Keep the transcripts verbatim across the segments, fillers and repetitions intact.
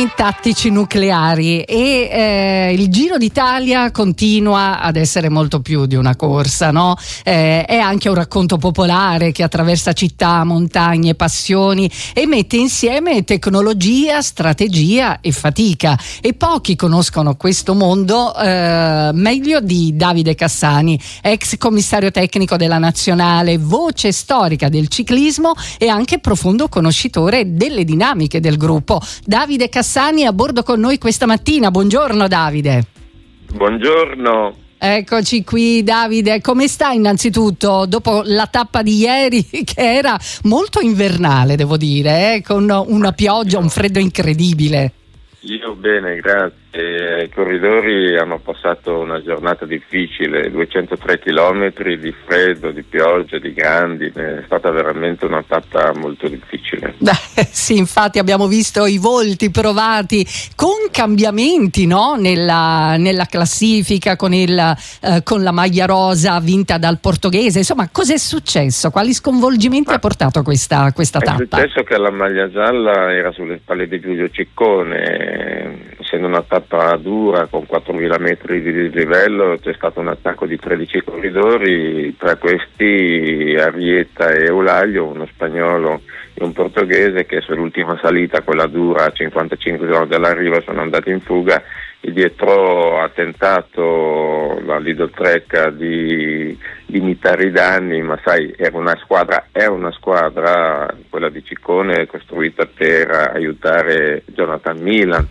sistemi tattici nucleari e eh, il Giro d'Italia continua ad essere molto più di una corsa, no? Eh, è anche un racconto popolare che attraversa città, montagne, passioni e mette insieme tecnologia, strategia e fatica, e pochi conoscono questo mondo eh, meglio di Davide Cassani, ex commissario tecnico della Nazionale, voce storica del ciclismo e anche profondo conoscitore delle dinamiche del gruppo. Davide Cassani è a bordo con noi questa mattina. Buongiorno Davide. Buongiorno. Eccoci qui Davide, come stai innanzitutto dopo la tappa di ieri che era molto invernale, devo dire, eh? Con una pioggia, un freddo incredibile? Io bene, grazie. I corridori hanno passato una giornata difficile, duecentotré chilometri di freddo, di pioggia, di grandine. È stata veramente una tappa molto difficile. Beh, sì, infatti abbiamo visto i volti provati con cambiamenti, no? Nella, nella classifica, con, il, eh, con la maglia rosa vinta dal portoghese. Insomma, cos'è successo? Quali sconvolgimenti Ma ha portato questa, questa è tappa? È successo che la maglia gialla era sulle spalle di Giulio Ciccone, essendo una tappa dura con quattromila metri di dislivello. C'è stato un attacco di tredici corridori, tra questi Arrieta e Eulaglio, uno spagnolo e un portoghese, che sull'ultima salita, quella dura a cinquantacinque chilometri dall'arrivo, sono andati in fuga e dietro ha tentato la Lidl Trek di limitare i danni, ma sai, era una squadra, è una squadra, quella di Ciccone, costruita per aiutare Jonathan Milan.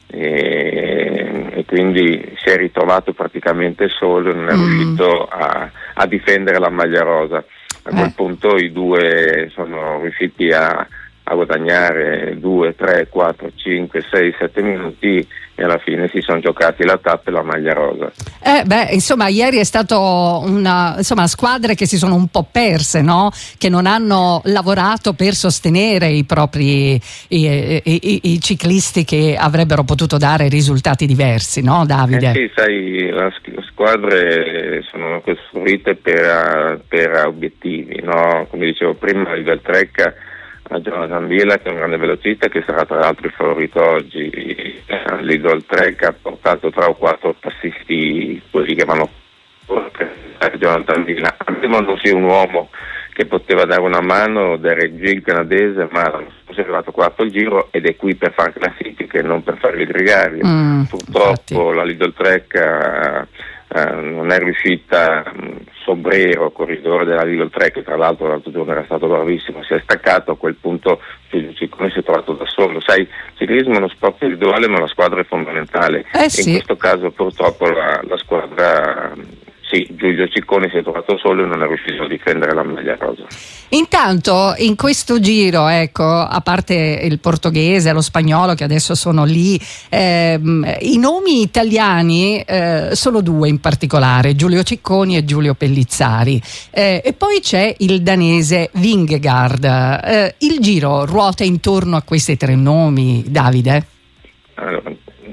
E, e quindi si è ritrovato praticamente solo e non è mm. riuscito a, a difendere la maglia rosa. A quel eh. punto i due sono riusciti a, a guadagnare due, tre, quattro, cinque, sei, sette minuti e alla fine si sono giocati la tappa e la maglia rosa. Eh beh, insomma, ieri è stato una insomma squadre che si sono un po' perse, no? Che non hanno lavorato per sostenere i propri i, i, i, i ciclisti che avrebbero potuto dare risultati diversi, no Davide? Eh sì, sai, le squadre sono costruite per, per obiettivi, no? Come dicevo prima, il Lidl Trek a Jonathan Villa, che è un grande velocista, che sarà tra l'altro il favorito oggi. Lidl Trek ha portato tre o quattro passisti, quelli che vanno per Jonathan Villa. Abbiamo non sia un uomo che poteva dare una mano, Derek Gill canadese, ma è arrivato quarto al giro ed è qui per fare classifiche, non per fare il gregario. Mm, Purtroppo infatti. La Lidl Trek Uh, non è riuscita, um, Sobrero, corridore della Lidl Trek, che tra l'altro l'altro giorno era stato bravissimo, si è staccato. A quel punto Giulio Ciccone si è trovato da solo. Sai, il ciclismo è uno sport individuale, ma la squadra è fondamentale. Eh sì. In questo caso purtroppo la, la squadra, sì, Giulio Ciccone si è trovato solo e non è riuscito a difendere la maglia rosa. Intanto in questo giro, ecco, a parte il portoghese, lo spagnolo che adesso sono lì, ehm, i nomi italiani eh, sono due in particolare, Giulio Cicconi e Giulio Pellizzari, eh, e poi c'è il danese Vingegaard. Eh, il giro ruota intorno a questi tre nomi, Davide? Allora,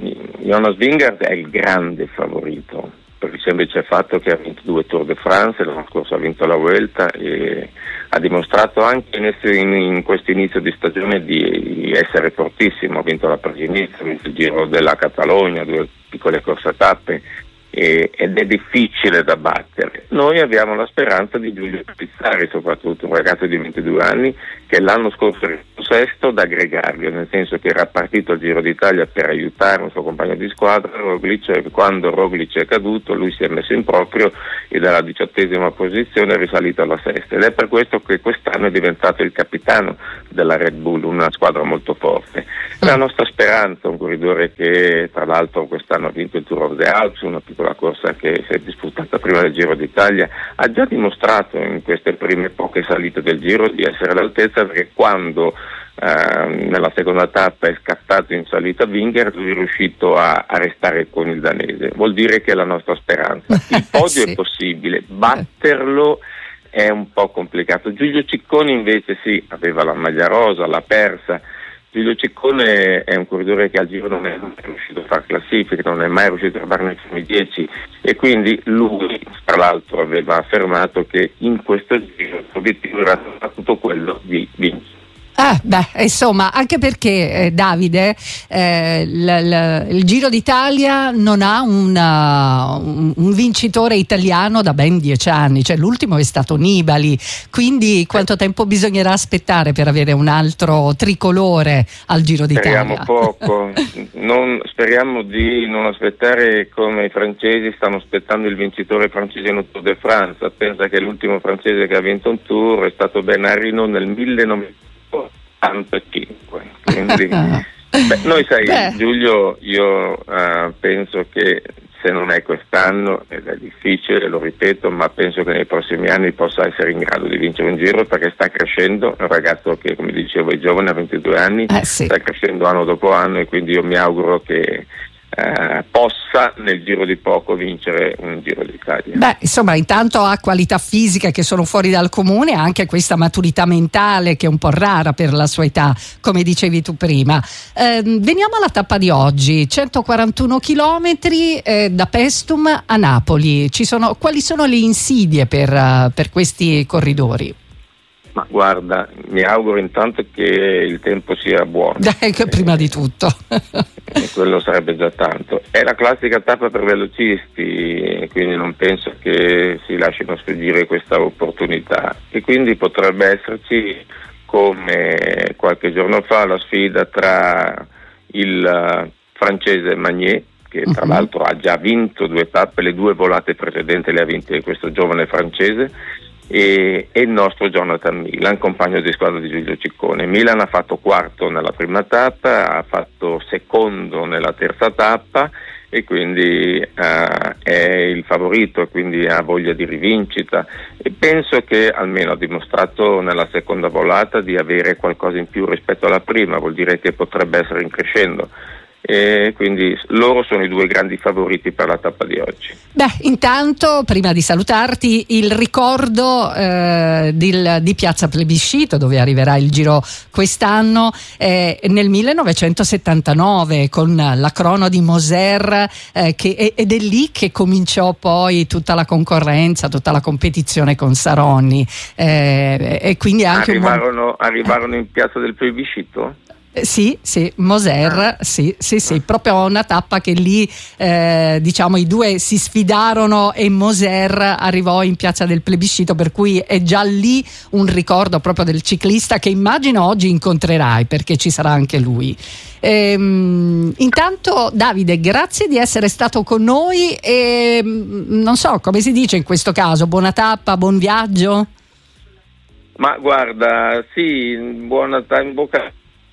Jonas Vingegaard è il grande favorito, per il semplice fatto che ha vinto due Tour de France, l'anno scorso ha vinto la Vuelta e ha dimostrato anche in, in questo inizio di stagione di essere fortissimo. Ha vinto la Parigi-Nice, ha vinto il Giro della Catalogna, due piccole corse a tappe, e, ed è difficile da battere. Noi abbiamo la speranza di Giulio Pellizzari, soprattutto un ragazzo di ventidue anni che l'anno scorso è arrivato sesto da gregario, nel senso che era partito al Giro d'Italia per aiutare un suo compagno di squadra Roglic. Quando Roglic è caduto lui si è messo in proprio e dalla diciottesima posizione è risalito alla sesta, ed è per questo che quest'anno è diventato il capitano della Red Bull, una squadra molto forte. La nostra speranza, un corridore che tra l'altro quest'anno ha vinto il Tour of the Alps, una piccola corsa che si è disputata prima del Giro d'Italia, ha già dimostrato in queste prime poche salite del Giro di essere all'altezza, perché quando eh, nella seconda tappa è scattato in salita Vingegaard, lui è riuscito a, a restare con il danese. Vuol dire che è la nostra speranza. Il podio sì. È possibile, batterlo è un po' complicato. Giulio Ciccone invece sì, aveva la maglia rosa, l'ha persa. Giulio Ciccone è un corridore che al Giro non è mai riuscito a fare classifiche, non è mai riuscito a arrivare nei primi dieci, e quindi lui, tra l'altro, aveva affermato che in questo Giro l'obiettivo era soprattutto quello di vincere. Eh, beh, insomma, anche perché eh, Davide, eh, l, l, il Giro d'Italia non ha una, un, un vincitore italiano da ben dieci anni, cioè l'ultimo è stato Nibali, quindi quanto tempo bisognerà aspettare per avere un altro tricolore al Giro d'Italia? Speriamo poco, non, speriamo di non aspettare come i francesi stanno aspettando il vincitore francese in Tour de France. Pensa che l'ultimo francese che ha vinto un Tour è stato Bernard Hinault nel millenovecentottantacinque, quindi beh, noi sai beh. Giulio, io uh, penso che se non è quest'anno, ed è difficile, lo ripeto, ma penso che nei prossimi anni possa essere in grado di vincere un Giro, perché sta crescendo, è un ragazzo che, come dicevo, è giovane, ha ventidue anni, eh, sì. sta crescendo anno dopo anno, e quindi io mi auguro che Eh, possa nel giro di poco vincere un Giro d'Italia. Beh, insomma, intanto ha qualità fisiche che sono fuori dal comune, ha anche questa maturità mentale che è un po' rara per la sua età, come dicevi tu prima. Eh, veniamo alla tappa di oggi, centoquarantuno chilometri eh, da Paestum a Napoli. Ci sono, quali sono le insidie per, uh, per questi corridori? Ma guarda, mi auguro intanto che il tempo sia buono. Eh, prima eh, di tutto. E quello sarebbe già tanto. È la classica tappa per velocisti, quindi non penso che si lasciano sfuggire questa opportunità. E quindi potrebbe esserci, come qualche giorno fa, la sfida tra il francese Magnier, che tra uh-huh. l'altro ha già vinto due tappe, le due volate precedenti le ha vinte questo giovane francese, e, e il nostro Jonathan Milan, compagno di squadra di Giulio Ciccone. Milan ha fatto quarto nella prima tappa, ha fatto secondo nella terza tappa, e quindi uh, è il favorito, e quindi ha voglia di rivincita, e penso che almeno ha dimostrato nella seconda volata di avere qualcosa in più rispetto alla prima, vuol dire che potrebbe essere in crescendo. E quindi loro sono i due grandi favoriti per la tappa di oggi. Beh, intanto, prima di salutarti, il ricordo eh, di, di Piazza Plebiscito, dove arriverà il Giro quest'anno, eh, nel millenovecentosettantanove con la crono di Moser, eh, che, ed è lì che cominciò poi tutta la concorrenza, tutta la competizione con Saronni, eh, e quindi anche arrivarono, un... arrivarono in Piazza del Plebiscito? Sì, sì, Moser, ah. sì, sì, sì, proprio una tappa che lì eh, diciamo i due si sfidarono e Moser arrivò in Piazza del Plebiscito, per cui è già lì un ricordo proprio del ciclista che immagino oggi incontrerai, perché ci sarà anche lui. Ehm, intanto Davide, grazie di essere stato con noi e non so come si dice in questo caso, buona tappa, buon viaggio? Ma guarda, sì, buona tappa, in bocca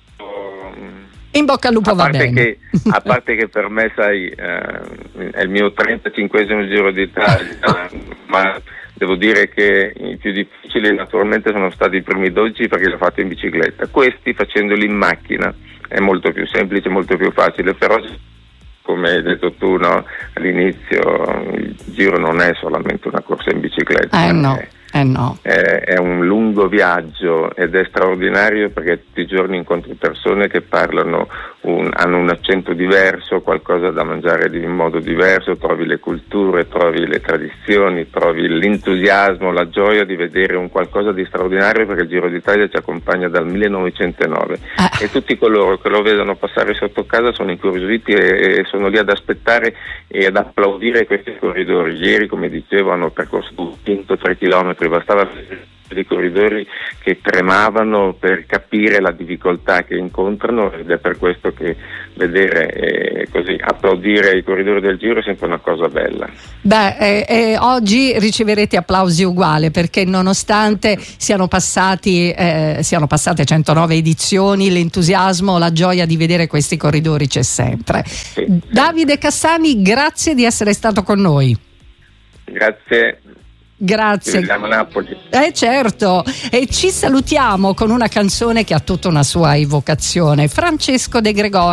in bocca al lupo, a va parte bene. Che, a parte che per me, sai, eh, è il mio trentacinquesimo Giro d'Italia, ma devo dire che i più difficili naturalmente sono stati i primi dodici, perché li ho fatti in bicicletta. Questi, facendoli in macchina, è molto più semplice, molto più facile, però come hai detto tu, no, all'inizio il Giro non è solamente una corsa in bicicletta. Eh no. È, Eh no. è, è un lungo viaggio ed è straordinario, perché tutti i giorni incontri persone che parlano, un, hanno un accento diverso, qualcosa da mangiare in modo diverso, trovi le culture, trovi le tradizioni, trovi l'entusiasmo, la gioia di vedere un qualcosa di straordinario, perché il Giro d'Italia ci accompagna dal millenovecentonove ah. e tutti coloro che lo vedono passare sotto casa sono incuriositi e, e sono lì ad aspettare e ad applaudire questi corridori. Ieri, come dicevo, hanno percorso duecentotré chilometri, bastava dei corridori che tremavano per capire la difficoltà che incontrano, ed è per questo che vedere eh, così applaudire i corridori del Giro è sempre una cosa bella. Beh, eh, eh, oggi riceverete applausi uguali, perché nonostante siano passati eh, siano passate centonove edizioni, l'entusiasmo, la gioia di vedere questi corridori c'è sempre. Sì, Davide Cassani, grazie di essere stato con noi. Grazie. Grazie. Ci vediamo a Napoli. Eh certo, e ci salutiamo con una canzone che ha tutta una sua evocazione, Francesco De Gregori.